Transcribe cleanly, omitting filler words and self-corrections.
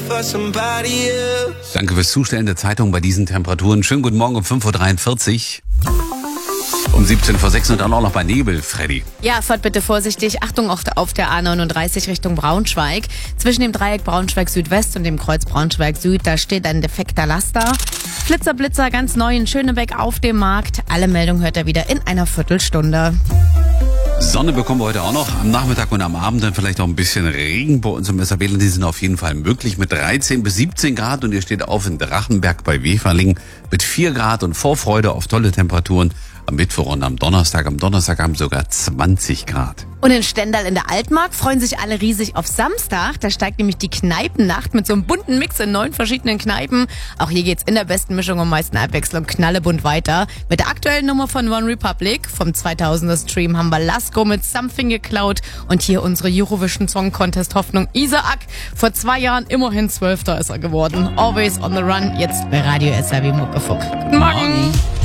Danke fürs Zustellen der Zeitung bei diesen Temperaturen. Schönen guten Morgen um 5.43 Uhr. Um 17:06 und dann auch noch bei Nebel, Freddy. Ja, fahrt bitte vorsichtig. Achtung auch auf der A39 Richtung Braunschweig. Zwischen dem Dreieck Braunschweig Südwest und dem Kreuz Braunschweig Süd, da steht ein defekter Laster. Flitzer, Blitzer, ganz neu in Schönebeck auf dem Markt. Alle Meldungen hört ihr wieder in einer Viertelstunde. Sonne bekommen wir heute auch noch am Nachmittag und am Abend, dann vielleicht auch ein bisschen Regen bei uns im Westerwählen. Die sind auf jeden Fall möglich mit 13 bis 17 Grad und ihr steht auf in Drachenberg bei Weferling mit 4 Grad und Vorfreude auf tolle Temperaturen am Mittwoch und am Donnerstag. Am Donnerstag haben sogar 20 Grad. Und in Stendal in der Altmark freuen sich alle riesig auf Samstag. Da steigt nämlich die Kneipennacht mit so einem bunten Mix in 9 verschiedenen Kneipen. Auch hier geht's in der besten Mischung um meisten Abwechslung knallebunt weiter. Mit der aktuellen Nummer von One Republic vom 2000er Stream haben wir Lasko mit Something geklaut. Und hier unsere Eurovision Song Contest Hoffnung Isaac. Vor 2 Jahren immerhin 12. ist er geworden. Always on the run, jetzt bei Radio SAW Muckefuck. Guten Morgen.